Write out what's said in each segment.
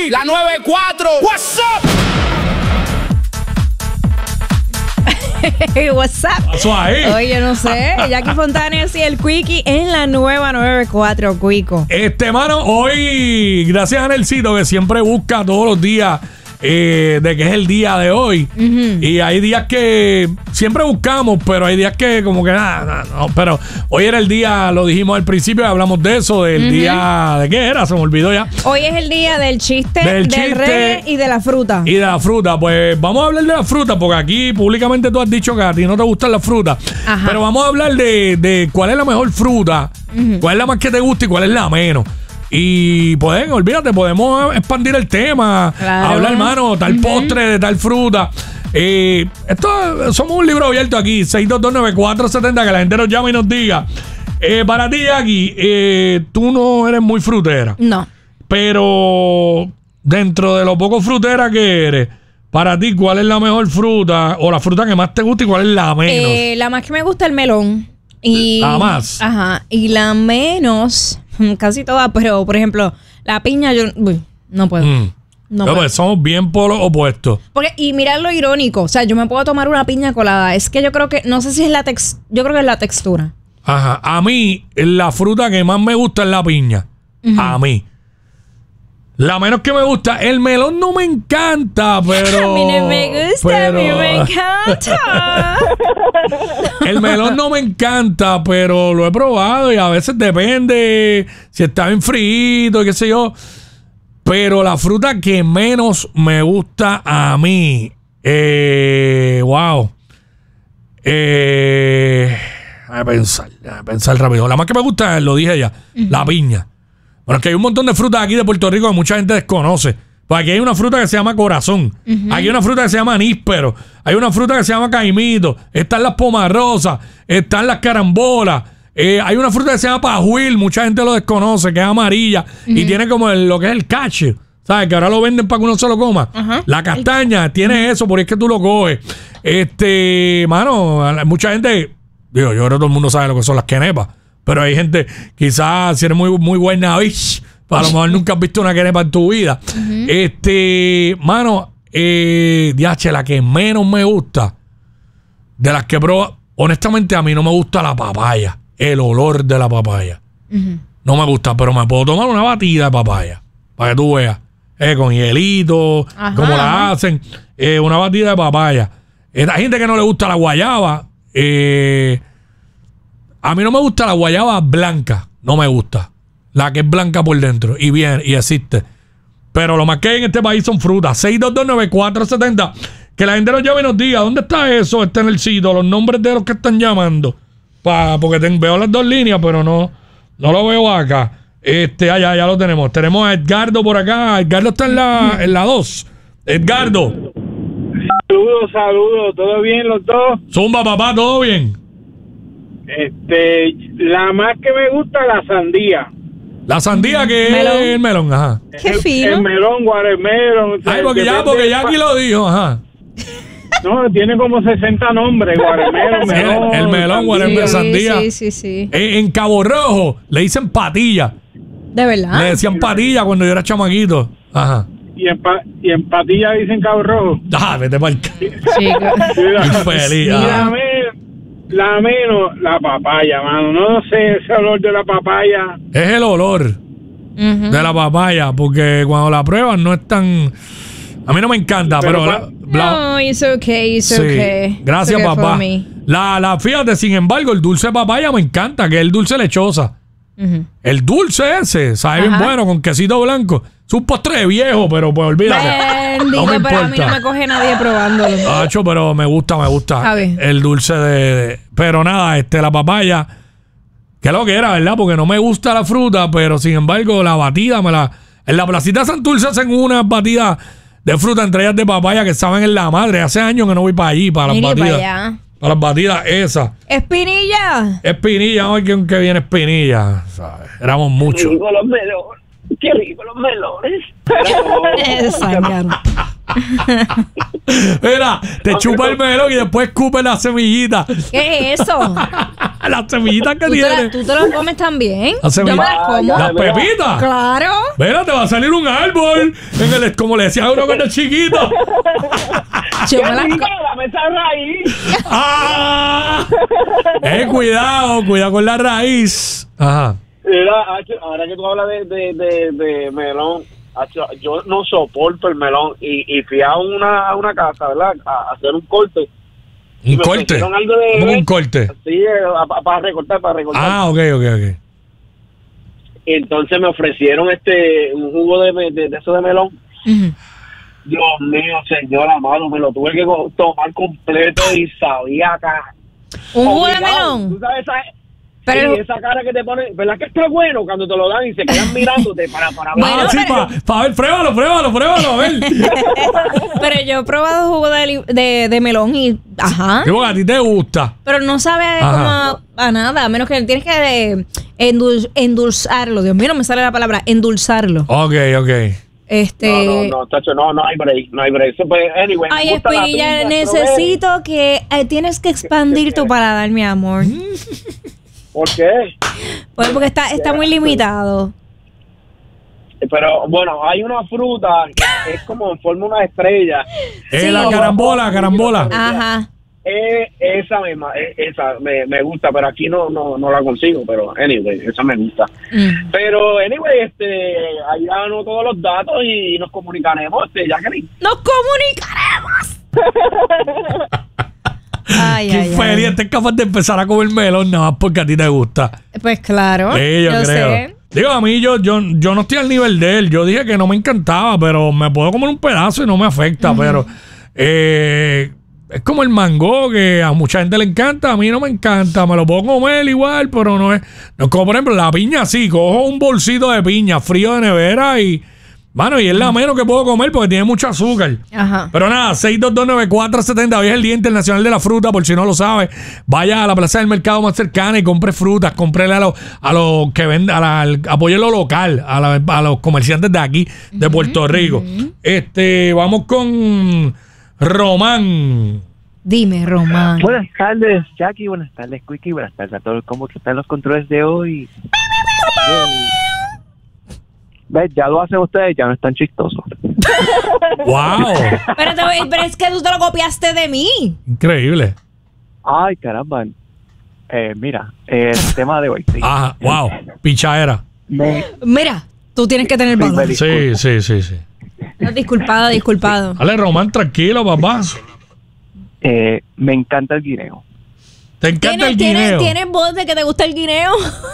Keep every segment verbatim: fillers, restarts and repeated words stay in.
Quickie, la noventa y cuatro. What's up? What's up? Pasó ahí. Oye, no sé. Jackie Fontanes y el Quickie en la nueva noventa y cuatro, Quico. Este, mano, hoy, gracias a Nelsito, que siempre busca todos los días eh, de que es el día de hoy. Uh-huh. Y hay días que siempre buscamos, pero hay días que como que nada, no, pero hoy era el día, lo dijimos al principio, hablamos de eso, del uh-huh. día, ¿de qué era? Se me olvidó ya. Hoy es el día del chiste, del, del chiste reggae y de la fruta. Y de la fruta, pues vamos a hablar de la fruta, porque aquí públicamente tú has dicho que a ti no te gustan las frutas. Ajá. Pero vamos a hablar de, de cuál es la mejor fruta, uh-huh. cuál es la más que te gusta y cuál es la menos. Y pues, olvídate, podemos expandir el tema, claro. hablar, hermano, tal uh-huh. postre de tal fruta. Eh, esto somos un libro abierto aquí, seis dos dos nueve cuatro siete cero, que la gente nos llame y nos diga. Eh, para ti, Jackie, eh, tú no eres muy frutera. No. Pero dentro de lo poco frutera que eres, para ti, ¿cuál es la mejor fruta o la fruta que más te gusta y cuál es la menos? Eh, la más que me gusta es el melón. Y, la más. Ajá. Y la menos, casi todas, pero por ejemplo, la piña, yo uy, no puedo. Mm. No pero pues somos bien polos opuestos. Porque, y mirad lo irónico, o sea, yo me puedo tomar una piña colada. Es que yo creo que, no sé si es la tex, yo creo que es la textura. Ajá. A mí, la fruta que más me gusta es la piña. Uh-huh. A mí. La menos que me gusta, el melón no me encanta, pero... A mí no me gusta, pero, a mí me encanta. El melón no me encanta, pero lo he probado y a veces depende si está bien frito y qué sé yo. Pero la fruta que menos me gusta a mí, eh, wow. Eh, a pensar, a pensar rápido. La más que me gusta, lo dije ya, uh-huh. la piña. Bueno, es que hay un montón de frutas aquí de Puerto Rico que mucha gente desconoce. Pues aquí hay una fruta que se llama corazón. Uh-huh. Aquí hay una fruta que se llama níspero. Hay una fruta que se llama caimito. Están las pomarrosas. Están las carambolas. Eh, hay una fruta que se llama pajuil. Mucha gente lo desconoce, que es amarilla. Uh-huh. Y tiene como el, lo que es el cache. ¿Sabes? Que ahora lo venden para que uno se lo coma. Uh-huh. La castaña tiene eso, por ahí es que tú lo coges. Este, mano, mucha gente... Digo, yo creo que todo el mundo sabe lo que son las quenepas. Pero hay gente, quizás si eres muy, muy buena, bich, a lo mejor nunca has visto una quenepa en tu vida. Uh-huh. Este, mano, eh, diache, la que menos me gusta, de las que pruebo, honestamente a mí no me gusta la papaya, el olor de la papaya. Uh-huh. No me gusta, pero me puedo tomar una batida de papaya, para que tú veas, eh, con hielito, ajá, como la hacen, eh, una batida de papaya. Eh, hay gente que no le gusta la guayaba, eh... A mí no me gusta la guayaba blanca. No me gusta. La que es blanca por dentro. Y bien, y existe. Pero lo más que hay en este país son frutas. seis dos dos nueve cuatro siete cero. Que la gente nos llame y nos diga ¿dónde está eso? Está en el sitio. Los nombres de los que están llamando. Pa, porque te, veo las dos líneas, pero no, no lo veo acá. Este, allá, ya lo tenemos. Tenemos a Edgardo por acá. Edgardo está en la en la dos. Edgardo. Saludos, saludos. ¿Todo bien los dos? Zumba, papá, ¿todo bien? Este, la más que me gusta es la sandía. La sandía que melón. Es el melón, ajá. Qué el, fino. El melón, watermelon. Ay, porque ya, porque ya aquí lo dijo, ajá. No, tiene como sesenta nombres, watermelon, melón. El, el melón, watermelon, sandía. Sí, sí, sí. En, en Cabo Rojo le dicen patilla. ¿De verdad? Le decían patilla cuando yo era chamaquito. Ajá. Y en, pa, y en patilla dicen Cabo Rojo. Ah, vete para el... Chico. Feliz. La, la menos, la papaya, mano. No sé, ese olor de la papaya. Es el olor uh-huh. de la papaya, porque cuando la pruebas no es tan... A mí no me encanta, pero... pero la, la, no, it's okay, it's sí. okay. Gracias, it's okay papá. La, la, fíjate, sin embargo, el dulce de papaya me encanta, que es el dulce lechosa. Uh-huh. El dulce ese, sabe Ajá. bien bueno, con quesito blanco. Es un postre de viejo, pero pues olvídate. Bendito, no me pero importa. A mí no me coge nadie probándolo. Hacho, pero me gusta, me gusta. El dulce de, de... Pero nada, este, la papaya, que es lo que era, ¿verdad? Porque no me gusta la fruta, pero sin embargo, la batida me la... En la placita de Santurce hacen unas batidas de fruta, entre ellas de papaya, que saben en la madre. Hace años que no voy para allí, para las batidas. Para allá. Para las batidas esas. Espinilla. Espinilla, hoy que, que viene espinilla. ¿Sabes? Éramos muchos. Qué rico los melones. Qué rico los melones. Exacto. Mira, te chupa el melón y después escupe la semillita. ¿Qué es eso? Las semillitas que ¿Tú te, la- tiene. ¿Tú te lo comes también? Las Yo me semillas. las como. Las pepitas. Claro. Mira, te va a salir un árbol. En el, como le decía a uno cuando es chiquito. Yo ¡Qué me las rico! co- ¡Dame esa raíz! ¡Ah! Eh, cuidado, cuidado con la raíz. Ajá. Mira, Hacho, ahora que tú hablas de, de, de, de melón, Hacho, yo no soporto el melón y, y fui a una, a una casa, ¿verdad? A hacer un corte. Y Un me corte. ofrecieron algo de- ¿Cómo un corte? Sí, para recortar, para recortar. Ah, ok, ok, ok. Entonces me ofrecieron este un jugo de, de, de eso de melón. Ujú. Dios mío, señor amado, me lo tuve que co- tomar completo y sabía acá. Un jugo de Obligado. melón. Tú sabes, esa, Pero- sí, esa cara que te pone, ¿verdad que está bueno cuando te lo dan y se quedan mirándote para, para ver? Bueno, ah, sí, pero- para pa ver, pruébalo, pruébalo, pruébalo, a ver. Pero yo he probado jugo de, li- de, de melón y. Ajá. Sí, porque a ti te gusta. Pero no sabe Ajá. como a, a nada, a menos que tienes que eh, endul- endulzarlo. Dios mío, no me sale la palabra, endulzarlo. Ok, ok. Este. No, no, no, tacho, no, no hay break, no hay break. So, pues, anyway, me Ay, gusta la Espirilla, piña, el necesito que eh, tienes que expandir tu paladar, mi amor. strawberry. ¿Por qué? Pues porque está, está muy limitado. Pero bueno, hay una fruta que es como en forma de una estrella. Eh, Sí. la carambola, carambola. Ajá. Eh, esa misma, eh, esa me, me gusta, pero aquí no, no, no la consigo, pero anyway, esa me gusta. Mm. Pero anyway, este, ahí damos todos los datos y nos comunicaremos, este, Jacqueline. ¡Nos comunicaremos! Ay, Qué ay, infeliz, ay. este es capaz de empezar a comer melón nada más porque a ti te gusta. Pues claro. Sí, yo, yo creo. sé. Digo, a mí yo, yo, yo no estoy al nivel de él. Yo dije que no me encantaba, pero me puedo comer un pedazo y no me afecta. Pero eh, es como el mango, que a mucha gente le encanta, a mí no me encanta. Me lo puedo comer igual, pero no es... No es como, por ejemplo, la piña sí. Cojo un bolsito de piña frío de nevera y... Mano, y es la menos que puedo comer porque tiene mucho azúcar. Ajá. Pero nada, seis dos dos nueve cuatro siete cero. Hoy es el Día Internacional de la Fruta, por si no lo sabe. Vaya a la plaza del mercado más cercana y compre frutas. Cómprele a los a los que venden, a la, al- apoye lo local, a, la- a los comerciantes de aquí, de Puerto Rico. Este, vamos con Román. Dime, Román. Buenas tardes, Jackie. Buenas tardes, Quickie. Buenas tardes a todos. ¿Cómo están los controles de hoy? Bien. ¿Ves? Ya lo hacen ustedes, ya no es tan chistoso. ¡Wow! Pero, te voy- pero es que tú te lo copiaste de mí. Increíble. Ay, caramba. Eh, mira, eh, el tema de hoy. Sí. Ajá, wow. Pichadera. Me, Mira, tú tienes que tener Sí, valor. me- Sí, sí, sí, sí. No, disculpado, disculpado. Dale, Román, tranquilo, papá. eh, me encanta el guineo. Te encanta el ¿Tienes, tienes, guineo. ¿Tienes voz de que te gusta el guineo?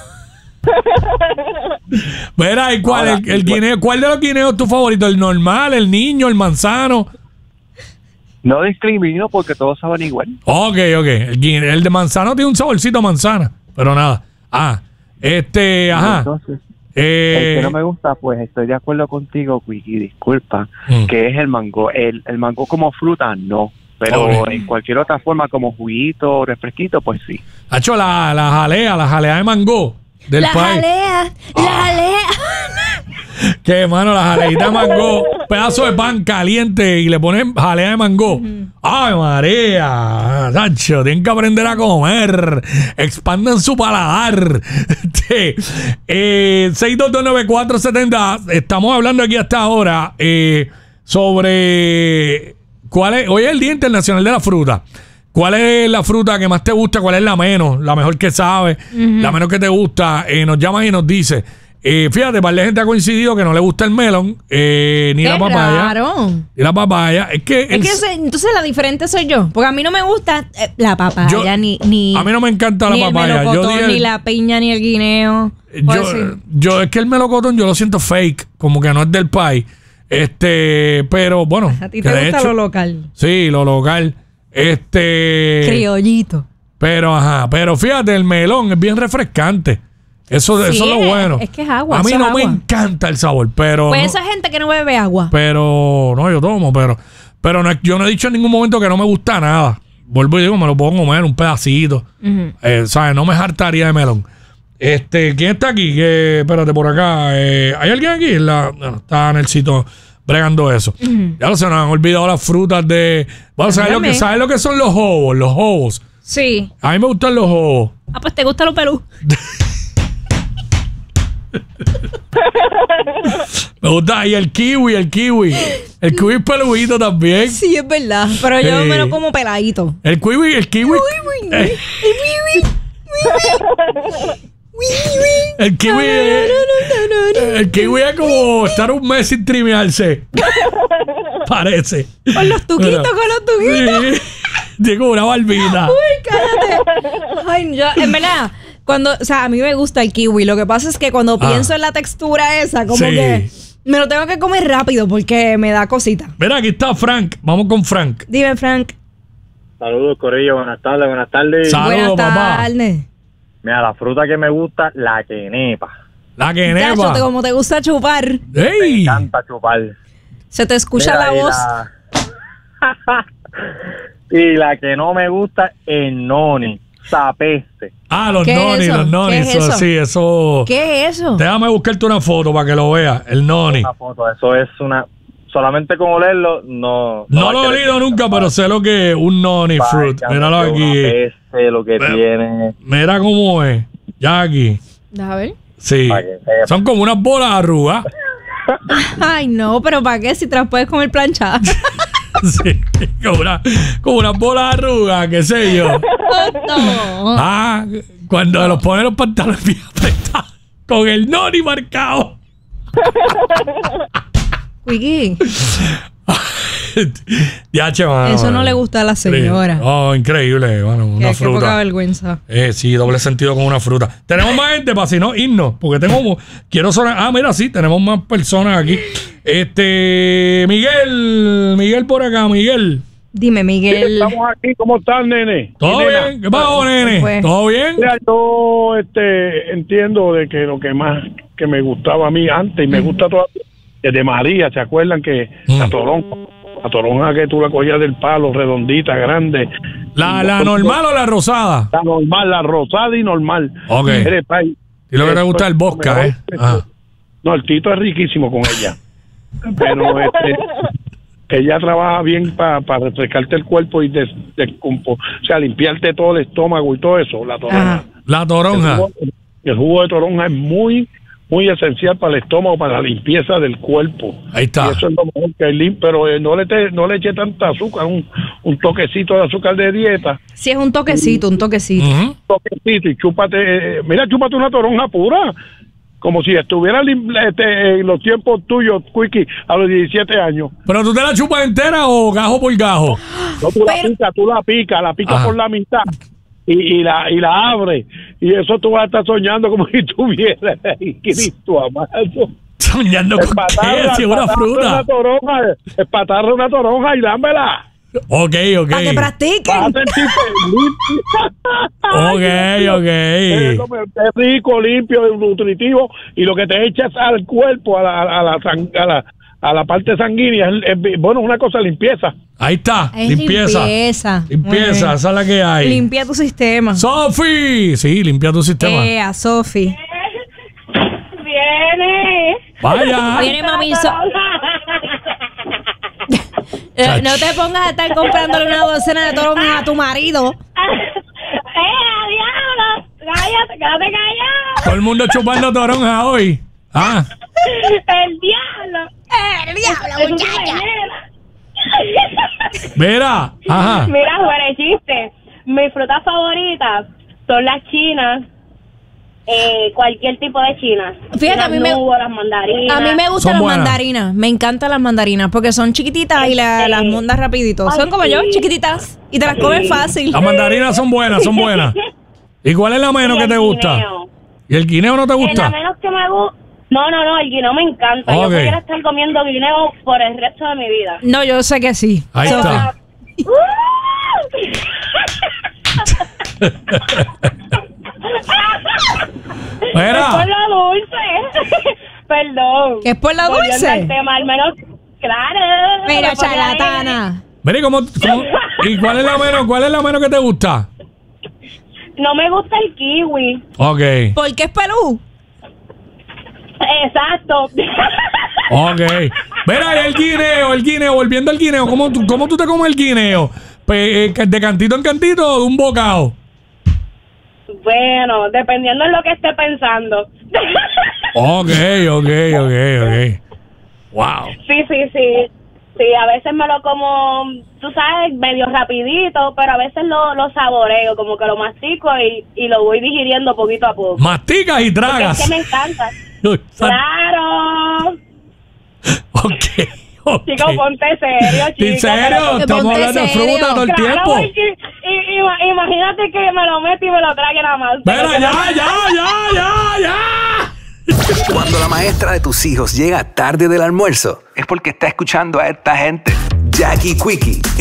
Mira, ¿y cuál, Ahora, el, el guineo, ¿cuál de los guineos es tu favorito? ¿El normal, el niño, el manzano? No discrimino porque todos saben igual. Ok, ok. El, guine- el de manzano tiene un saborcito a manzana, pero nada. Ah, este, ajá. Entonces, Eh, el que no me gusta, pues estoy de acuerdo contigo, Quickie, disculpa, Mm. que es el mango. El, el mango como fruta, no. Pero Ok. en cualquier otra forma, como juguito, refresquito, pues sí. ha hecho la, la jalea, la jalea de mango del La país. jalea, la jalea. Que, mano, la jaleita de mango, pedazo de pan caliente y le ponen jalea de mango. ¡Ay, María! Nacho, tienen que aprender a comer. Expandan su paladar. Este, eh, seis dos dos nueve cuatro siete cero. Estamos hablando aquí hasta ahora eh, sobre cuál es. Hoy es el Día Internacional de la Fruta. ¿Cuál es la fruta que más te gusta? ¿Cuál es la menos? La mejor que sabe, la menos que te gusta. Eh, nos llamas y nos dice. Eh, fíjate, par de gente ha coincidido que no le gusta el melón, eh, ni Qué la papaya. raro. Ni la papaya. Es que, Es el- que ese- entonces la diferente soy yo. Porque a mí no me gusta eh, la papaya, Yo- ni, ni. a mí no me encanta la ni el papaya. Yo melocotón, dije- ni la piña, ni el guineo. Pues yo, sí. yo, es que el melocotón yo lo siento fake, como que no es del país. Este, pero bueno. A ti que te de gusta hecho- lo local. Sí, lo local. Este. Criollito. Pero, ajá, pero fíjate, el melón es bien refrescante. Eso, Sí, eso es lo es- bueno. es que es agua, A mí eso no es me agua. encanta el sabor, pero. Pues no- esa gente que no bebe agua. Pero, no, yo tomo, pero. Pero no, es- yo no he dicho en ningún momento que no me gusta nada. Vuelvo y digo, me lo puedo comer, un pedacito. Ujú. Eh, ¿sabes? No me hartaría de melón. Este, ¿quién está aquí? Que, espérate, por acá. Eh, ¿hay alguien aquí? La, bueno, está Nelsito bregando eso. Uh-huh. Ya no se nos han olvidado las frutas de... Bueno, ¿sabes lo, que, ¿sabes lo que son los jobos? Los jobos. Sí. A mí me gustan los jobos. Ah, pues te gustan los pelú. Me gusta ahí el kiwi, el kiwi. El kiwi es peludito también. Sí, es verdad. Pero yo Sí. me lo como peladito. El kiwi, el kiwi. Uy, uy, Eh, uy, uy, uy. el kiwi es, el kiwi es como estar un mes sin trimearse. Parece. Con los tuquitos, Pero- con los tuquitos. Sí. Tiene como una barbita. Uy, cállate. Ay, yo, en verdad, cuando, o sea, a mí me gusta el kiwi. Lo que pasa es que cuando Ah. pienso en la textura esa, como Sí. que me lo tengo que comer rápido porque me da cosita. Mira, aquí está Frank. Vamos con Frank. Dime, Frank. Saludos, Corillo. Buenas tardes, buenas tardes. Sa- Saludos, Buenas papá. tardes. Mira, la fruta que me gusta, la quenepa. La Chacho, quenepa. te- como te gusta chupar, Me ¡Ey! encanta chupar. se te escucha Mira, la y voz. La... y la que no me gusta, el noni. Sapeste. Ah, los ¿Qué es noni, eso? los noni. ¿Qué es Eso, eso? sí, eso. ¿Qué es eso? Déjame buscarte una foto para que lo veas. El noni. Una foto, eso es una... Solamente con olerlo, no... No va a lo he querer olido que- nunca, pero sé lo que es un noni Vaya, fruit. Míralo una aquí. peste, lo que Ve- tiene. Mira cómo es. Ya aquí. Déjame ver. Sí. Para que sepa. Son como unas bolas arrugas. Ay, no, pero ¿para qué? Si te las puedes comer planchadas. Sí. Como, una, como unas bolas arrugas, qué sé yo. No. Ah, cuando los ponen los pantalones bien apretados. Con el noni marcado. Wiki, Ya, che, mano. eso no le gusta a la señora. Oh, increíble, bueno, una Qué, qué poca fruta. vergüenza. Eh, sí, doble sentido con una fruta. Tenemos más gente para si no irnos, porque tengo mo- quiero sonar. Ah, mira, sí, tenemos más personas aquí. Este, Miguel, Miguel por acá, Miguel. Dime, Miguel. Estamos aquí, ¿cómo están, nene? ¿Todo Y nena. bien? ¿Qué pasó, nene? Pues. ¿Todo bien? Mira, yo este, entiendo de que lo que más que me gustaba a mí antes y me gusta todavía es de María. ¿Se acuerdan que Mm. la toronja, la toronja que tú la cogías del palo, redondita, grande? ¿La, la normal o la rosada? La normal, la rosada y normal. Ok. Mire, pai, Y lo que te esto gusta es el lo vodka, mejor ¿eh? que- Ah. No, el Tito es riquísimo con ella. Pero este, ella trabaja bien para refrescarte el cuerpo y des, descompo- o sea, limpiarte todo el estómago y todo eso, la toronja. Ajá. La El toronja. jugo, el jugo de toronja es muy, muy esencial para el estómago, para la limpieza del cuerpo. Ahí está. Y eso es lo mejor que hay, lim- pero eh, no le te- no le eche tanta azúcar, un, un toquecito de azúcar de dieta, Sí, es un toquecito, un toquecito. Ujú. un toquecito y chúpate, eh, mira, chúpate una toronja pura, como si estuviera lim- este, en los tiempos tuyos, Quickie, a los diecisiete años. ¿Pero tú te la chupas entera o gajo por gajo? No, tú Pero- la picas, tú la picas, la picas Ajá. por la mitad. Y, y la y la abres y eso tú vas a estar soñando como si tuvieras ahí, Cristo amado. Soñando con qué, si es una Una fruta. toronja, espatarra una toronja y dámela. Ok, ok. Para que Vas a practiquen. sentir Ok, Es ok. lo mejor, es rico, limpio, nutritivo y lo que te echas al cuerpo, a la, a la, sang- a la, a la parte sanguínea, es, es- bueno, una cosa limpieza. Ahí está. Es Limpieza. limpieza. Muy Limpieza, bien. esa es la que hay. Limpia tu sistema. Sofi. Sí, limpia tu sistema. Eh, a Sofi. Viene. Vaya. Viene mami. So- Eh, no te pongas a estar comprándole una docena de toronjas a tu marido. ¡Eh, diablo! ¡Cállate, quédate callado! Todo el mundo chupando toronja hoy. Ah, ¡El diablo! ¡El diablo, muchacha! mira. Ajá. Mira, fuera de chiste. Mis frutas favoritas son las chinas. Eh, cualquier tipo de chinas. Fíjate, las a mí me- nubos, las mandarinas. A mí me Son gustan las buenas. mandarinas. Me encantan las mandarinas porque son chiquititas y la- Este- las mondas rapidito. Son Ay, como yo, sí. chiquititas. Y te las comes fácil. Las mandarinas son buenas, son buenas. ¿Y cuál es la menos Y que el te gusta? guineo. ¿Y el guineo no te Eh, la gusta? menos que me gusta. No, no, no, el guineo me encanta. Ok. Yo pudiera estar comiendo guineo por el resto de mi vida. No, yo sé que sí. Ahí Sofi. está. Es por Mira. la dulce. Perdón. ¿Que es por la Volviendo dulce? al tema, al menos, claro. Mira, Me ponía ahí. charlatana. Mira, ¿y cómo, cómo- ¿y cuál es la menos? ¿Cuál es la menos que te gusta? No me gusta el kiwi. Ok. ¿Por qué es pelú? Exacto. Ok. Mira, el guineo, el guineo, volviendo al guineo. ¿Cómo tú, cómo tú te comes el guineo? Pe- eh, ¿De cantito en cantito o de un bocado? Bueno, dependiendo de lo que esté pensando. Ok, ok, ok, ok. Wow. Sí, sí, sí. Sí, a veces me lo como, tú sabes, medio rapidito, pero a veces lo, lo saboreo, como que lo mastico y, y lo voy digiriendo poquito a poco. Masticas y Porque tragas. es que me encanta. Uy, san- ¡Claro! Ok, ok. Chicos, ponte serio, chicos. ¿En serio? Ponte Estamos hablando de serio. fruta todo el Claro, tiempo. porque, y- y- imagínate que me lo meto y me lo trague nada más. Mira, ya, ya, ya, ya, ya. Cuando la maestra de tus hijos llega tarde del almuerzo, es porque está escuchando a esta gente. Jackie Quickie